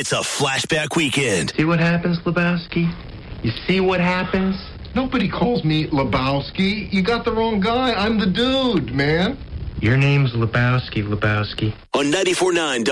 It's a flashback weekend. See what happens, Lebowski? You see what happens? Nobody calls me Lebowski. You got the wrong guy. I'm the dude, man. Your name's Lebowski. On 94.9